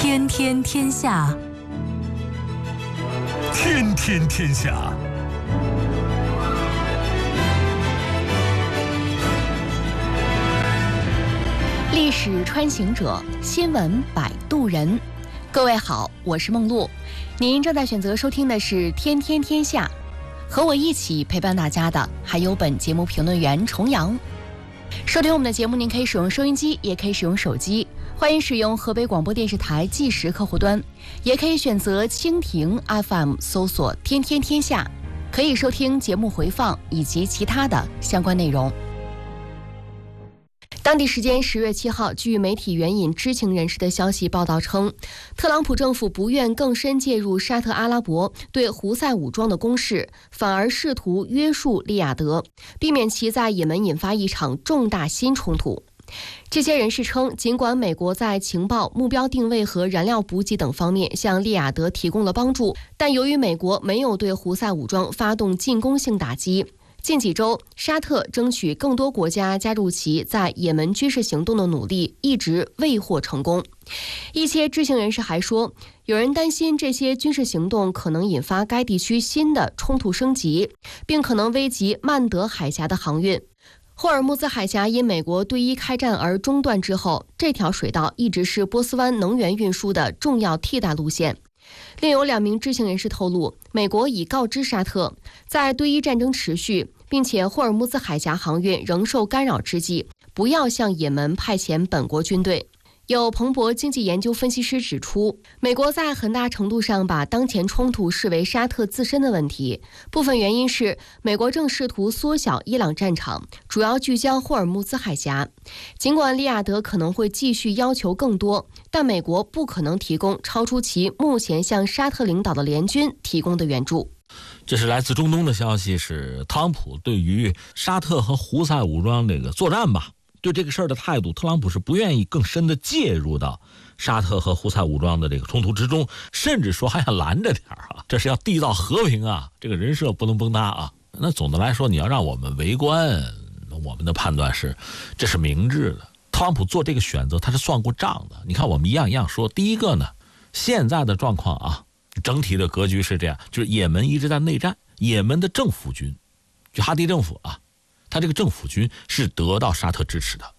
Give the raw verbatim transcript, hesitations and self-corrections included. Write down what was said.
天天天下， 天天天下。 历史穿行者，新闻摆渡人。各位好，我是梦露，您正在选择收听的是《天天天下》，和我一起陪伴大家的还有本节目评论员重阳。收听我们的节目，您可以使用收音机，也可以使用手机，欢迎使用河北广播电视台计时客户端，也可以选择蜻蜓 F M 搜索“天天天下”，可以收听节目回放以及其他的相关内容。当地时间十月七号，据媒体援引知情人士的消息报道称，特朗普政府不愿更深介入沙特阿拉伯对胡塞武装的攻势，反而试图约束利雅得，避免其在也门引发一场重大新冲突。这些人士称，尽管美国在情报、目标定位和燃料补给等方面向利雅得提供了帮助，但由于美国没有对胡塞武装发动进攻性打击，近几周，沙特争取更多国家加入其在也门军事行动的努力一直未获成功。一些知情人士还说，有人担心这些军事行动可能引发该地区新的冲突升级，并可能危及曼德海峡的航运。霍尔木兹海峡因美国对伊开战而中断之后，这条水道一直是波斯湾能源运输的重要替代路线。另有两名知情人士透露，美国已告知沙特，在对伊战争持续并且霍尔木兹海峡航运仍受干扰之际，不要向也门派遣本国军队。有彭博经济研究分析师指出，美国在很大程度上把当前冲突视为沙特自身的问题，部分原因是美国正试图缩小伊朗战场，主要聚焦霍尔木兹海峡。尽管利雅得可能会继续要求更多，但美国不可能提供超出其目前向沙特领导的联军提供的援助。 这是来自中东的消息，是特朗普对于沙特和胡塞武装这个作战吧，对这个事儿的态度，特朗普是不愿意更深的介入到沙特和胡塞武装的这个冲突之中，甚至说还要拦着点啊，这是要缔造和平啊，这个人设不能崩塌啊。那总的来说，你要让我们围观，我们的判断是这是明智的。特朗普做这个选择，他是算过账的。你看，我们一样一样说，第一个呢，现在的状况啊，整体的格局是这样，就是也门一直在内战，也门的政府军，就哈迪政府啊，他这个政府军是得到沙特支持的，